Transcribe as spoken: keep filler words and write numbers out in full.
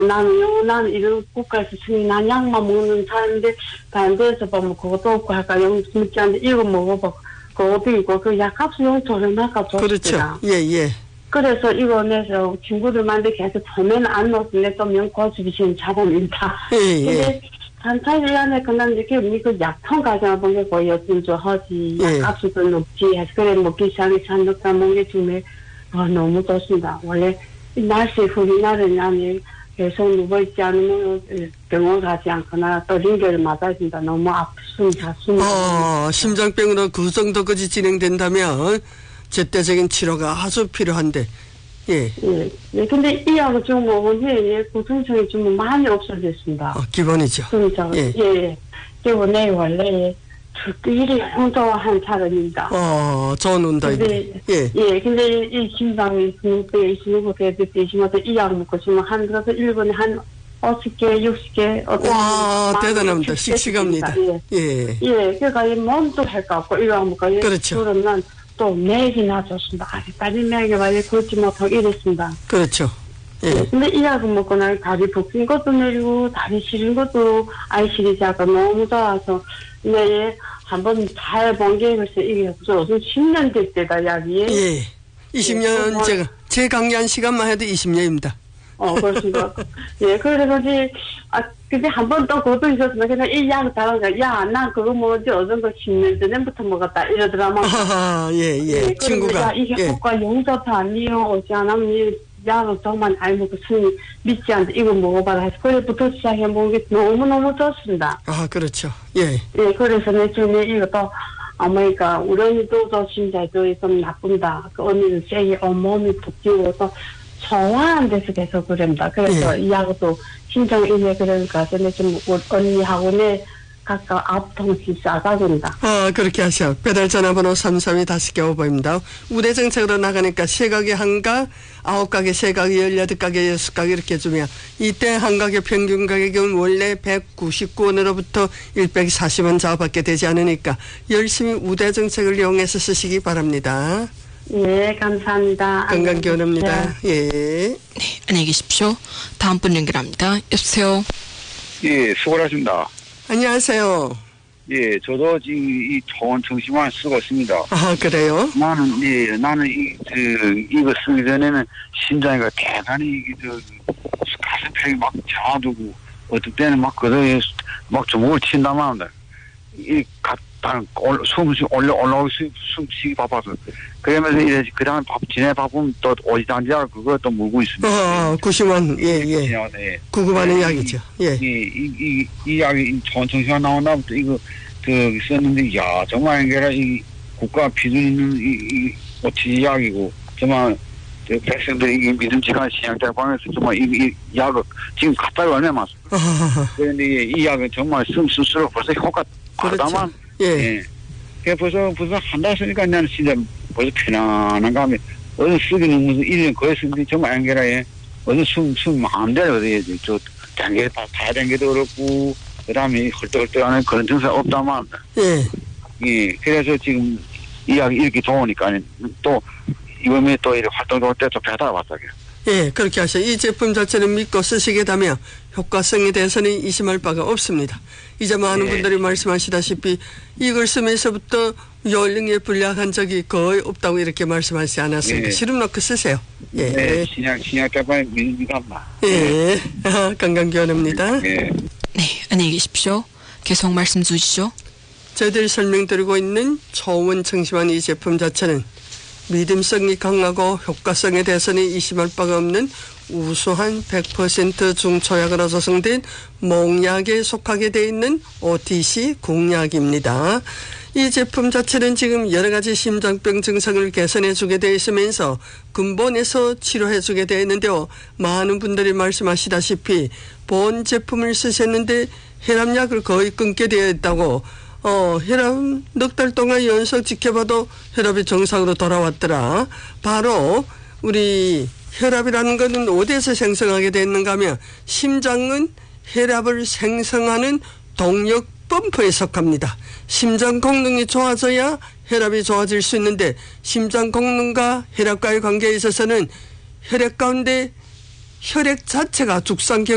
나는요, 나는 이런 국가에서 승인한 약만 먹는 사람인데, 반대에서 보면 그것도 없고, 할까, 영, 묻지 않는데, 이거 먹어봐. 그것도 있고, 그 약값은 영 저렴할까 줬습니다. 그렇죠. 예, 예. 그래서 이거 내서 친구들만데 계속 보면 안 넣었는데, 또 명고집이 지금 잡아낸다. 예, 예. 근데, 단찰 일 년에 끝난 이렇게 우리 그 약통 가져와 본 게 거의 여튼 저 하지, 예. 약값이 더 높지. 해서 그래, 먹기 시작해 산덕다 먹는 게 중에, 아, 너무 좋습니다. 원래, 날씨 흐린 날은 나는 계속 누워있지 않으면 병원 가지 않거나 또 링겔을 맞아야 된다. 너무 아프습니다. 아, 심장병으로 그 정도까지 진행된다면 제때적인 치료가 아주 필요한데, 예. 예. 네, 근데 이 약을 좀 먹은 후에 고통성이 좀 많이 없어졌습니다. 어, 기본이죠. 진짜. 예. 예. 예. 그리고 내 원래 일이 홍조한 사람입니다. 어, 좋은 운동인데. 예. 예, 근데 이 심장이 근육에 있으면 그렇게 되시면서 이 약 먹고 지금 한, 그래서 일 번에 한 오십 개, 육십 개. 와, 대단합니다. 씩씩합니다. 예. 예. 예, 그러니까 이 몸도 할 것 같고, 이거 먹고. 그렇죠. 그러면 또 맥이나 좋습니다. 아직까지 맥이 많이 걷지 못하고 이랬습니다. 그렇죠. 예. 예, 근데 이 약을 먹고 나니 다리 붓긴 것도 내리고, 다리 시린 것도 아이 시리지 않고 너무 좋아서, 네, 한번 잘 본 게 글쎄 이게 무슨 십 년 될 때다 약이. 예. 이십 년 예, 제가 제 강의한 시간만 해도 이십 년입니다. 어, 그렇습니다. 예, 그래서 이제 아 근데 한 번 또 그것도 있었으면 그냥 이 약 다른가 야, 난 그거 뭐지 어떤 거 십 년 전부터 먹었다 이러더라만. 아, 예, 예. 예, 친구가. 야, 이게 예. 효과 영접도 아니요 오지 않으면 이 약을 정말 잘 먹고 승 믿지 않는데 이거 먹어봐라 해서 그래부터 시작해 먹은 게 너무 너무 좋습니다. 아, 그렇죠. 예. 예, 그래서 내 지금 이것도 어머니가 우리 언니도 저 심장도 좀 나쁜다. 그 언니는 세게 온몸이 붓기고 또 소화 안 돼서 계속 그럽니다. 그래서 예. 이 약도 심장 이래 그러니까 근데 좀 언니하고 내 각각 아홉 통씩 싸가준다. 아, 그렇게 하셔. 배달 전화번호 삼삼이 다섯 개 오버입니다. 우대 정책으로 나가니까 세 가게 한 가, 아홉 가게, 세 가게, 열여덟 가게, 여섯 가게 이렇게 주면 이때 한 가게 평균 가격은 원래 백구십구 원으로부터 백사십 원 좌우밖에 되지 않으니까 열심히 우대 정책을 이용해서 쓰시기 바랍니다. 예, 감사합니다. 건강기원입니다. 예. 네, 안녕히 계십시오. 다음 분 연결합니다. 여보세요. 예, 수고하셨습니다. 안녕하세요. 예, 저도 지금 이 좋은 청심환 쓰고 있습니다. 아, 그래요? 나는, 예, 나는 이, 그, 이거 쓰기 전에는 심장이가 대단히, 이게, 저, 가슴팍이 막 잡아두고, 어떨 때는 막, 그대로 막 주먹을 친다만 합니다. 이, 가, 단, 숨쉬, 올라, 올라올 수, 숨 쉬기 바빠서. 그러면서 이제, 그 다음에 밥, 지내 밥은 또 오지단지하고 그거 또 물고 있습니다. 아, 구십 원, 예, 예. 예. 구급하는 예, 약이죠. 예. 이, 이, 이, 이 약이 좋은 청심환 나온다부터 이거, 그, 썼는데, 야, 정말 이게 이 국가 비준 있는 이, 이, 오티 약이고, 정말, 저 백성들이 이게 믿음직한 신약대방에서 정말 이, 이 약을 지금 갖다 얼마나 많습니다. 그런데 이, 이 약은 정말 쓰, 쓸수록 벌써 효과 다다만, 예. 예. 그 벌써, 벌써 한 달 쓰니까 나는 진짜 벌써 편안한 감이, 어느 쓰기는 무슨 일 년 거의 쓰는데 정말 안 게라에, 어느 숨, 숨 마음대로, 저, 당겨, 다, 다 당겨도 어렵고, 그 다음에 헐떡헐떡하는 그런 증상 없다만, 예. 예, 그래서 지금 이 약이 이렇게 좋으니까 또 이번에 또 이렇게 활동도 할 때 또 배달왔다고요. 예, 그렇게 하셔. 이 제품 자체를 믿고 쓰시게 되면 효과성에 대해서는 의심할 바가 없습니다. 이제 많은 예. 분들이 말씀하시다시피 이걸 쓰면서부터 요령에 불리한 적이 거의 없다고 이렇게 말씀하시지 않았습니까? 예. 시름 넣고 쓰세요. 예. 네, 신약, 신약 대방에 민감마. 예. 아, 건강기원입니다. 예. 네, 안녕히 계십시오. 계속 말씀 주시죠. 저희들이 설명드리고 있는 초원 청심환 이 제품 자체는 믿음성이 강하고 효과성에 대해서는 의심할 바가 없는 우수한 백 퍼센트 중초약으로 조성된 몽약에 속하게 되어 있는 오티씨 공약입니다. 이 제품 자체는 지금 여러 가지 심장병 증상을 개선해 주게 되어 있으면서 근본에서 치료해 주게 되어 있는데요. 많은 분들이 말씀하시다시피 본 제품을 쓰셨는데 혈압약을 거의 끊게 되어 있다고 어, 혈압 넉 달 동안 연속 지켜봐도 혈압이 정상으로 돌아왔더라. 바로 우리 혈압이라는 것은 어디에서 생성하게 되는가 하면 심장은 혈압을 생성하는 동력 펌프에 속합니다. 심장功능이 좋아져야 혈압이 좋아질 수 있는데 심장功능과 혈압과의 관계에 있어서는 혈액 가운데 혈액 자체가 죽상경